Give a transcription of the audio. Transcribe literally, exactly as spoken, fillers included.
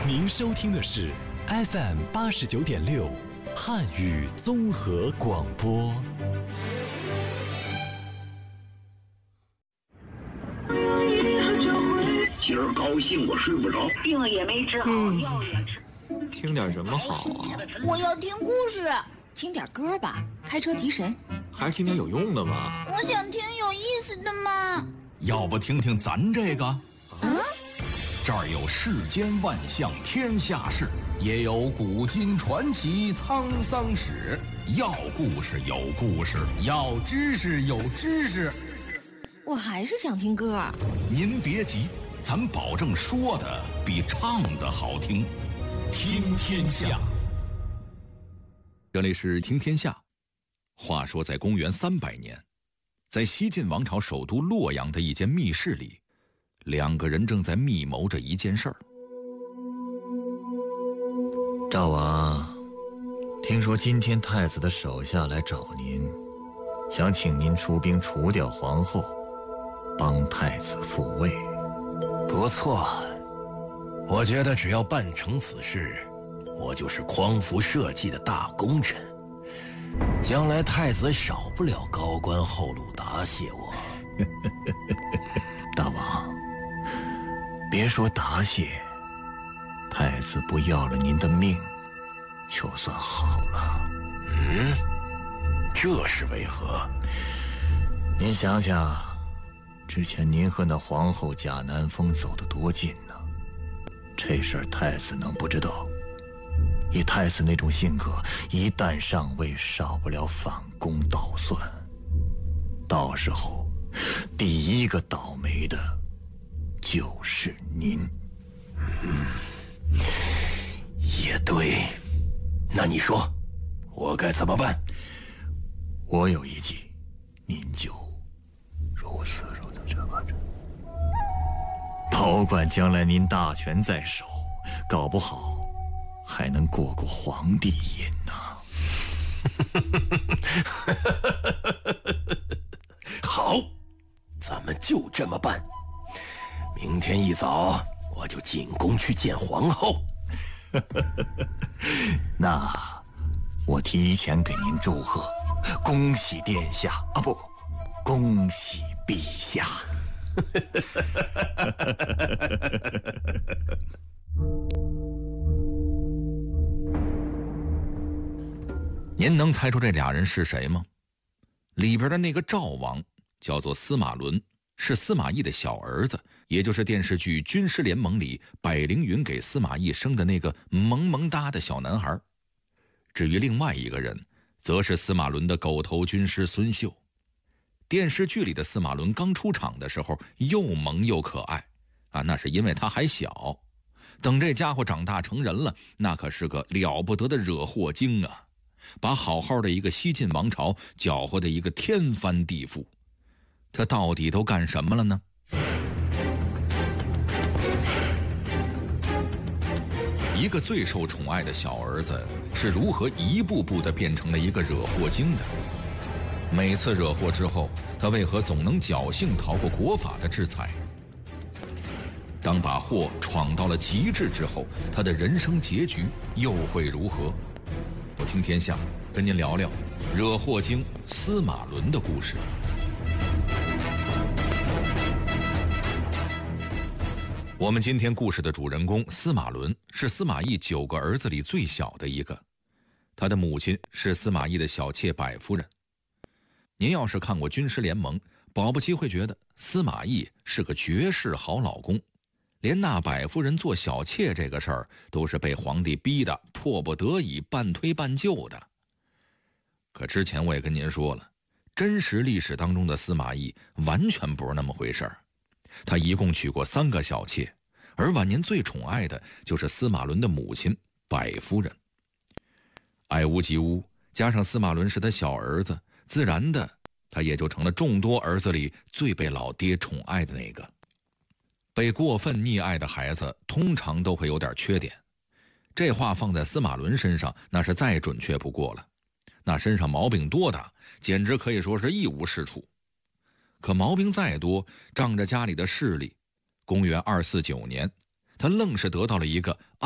您收听的是 F M 八十九点六汉语综合广播。 今儿高兴我睡不着， 病也没治好， 嗯、 药也吃。 听点什么好啊？ 我要听故事。 听点歌吧，开车提神。 还是听点有用的吧。 我想听有意思的嘛。 要不听听咱这个？ 嗯， 这儿有世间万象天下事，也有古今传奇沧桑史。要故事有故事，要知识有知识。 我还是想听歌。 您别急，咱保证说的比唱的好听。听天下，这里是听天下。话说在公元三百年，在西晋王朝首都洛阳的一间密室里，两个人正在密谋着一件事儿。 赵王，听说今天太子的手下来找您，想请您出兵除掉皇后，帮太子复位。 不错，我觉得只要办成此事，我就是匡扶社稷的大功臣。将来太子少不了高官厚禄答谢我。 大王，别说答谢，太子不要了您的命就算好了。 嗯，这是为何？ 您想想，之前您和那皇后贾南风走得多近呢，这事儿太子能不知道？以太子那种性格，一旦上位，少不了反攻倒算。到时候，第一个倒霉的就是您。 嗯，也对。那你说，我该怎么办？ 我有一计，您就如此如此这么着。保管将来您大权在手，搞不好还能过过皇帝瘾呢。 好，咱们就这么办。明天一早我就进宫去见皇后。 那我提前给您祝贺，恭喜殿下啊，不，恭喜陛下。 您能猜出这俩人是谁吗？里边的那个赵王叫做司马伦，是司马懿的小儿子，也就是电视剧《军师联盟》里百灵云给司马懿生的那个萌萌哒的小男孩。至于另外一个人，则是司马伦的狗头军师孙秀。电视剧里的司马伦刚出场的时候又萌又可爱啊，那是因为他还小。等这家伙长大成人了，那可是个了不得的惹祸精啊，把好好的一个西晋王朝搅和的一个天翻地覆。他到底都干什么了呢？一个最受宠爱的小儿子是如何一步步地变成了一个惹祸精的？每次惹祸之后，他为何总能侥幸逃过国法的制裁？当把祸闯到了极致之后，他的人生结局又会如何？我听天下跟您聊聊惹祸精司马伦的故事。我们今天故事的主人公司马伦是司马懿九个儿子里最小的一个，他的母亲是司马懿的小妾百夫人。您要是看过《军师联盟》，保不齐会觉得司马懿是个绝世好老公，连那百夫人做小妾这个事儿都是被皇帝逼得迫不得已半推半就的。可之前我也跟您说了，真实历史当中的司马懿完全不是那么回事儿。他一共娶过三个小妾，而晚年最宠爱的就是司马伦的母亲百夫人。爱屋及乌，加上司马伦是他小儿子，自然的他也就成了众多儿子里最被老爹宠爱的那个。被过分溺爱的孩子通常都会有点缺点，这话放在司马伦身上那是再准确不过了。那身上毛病多大，简直可以说是一无是处。可毛病再多，仗着家里的势力，公元二四九年，他愣是得到了一个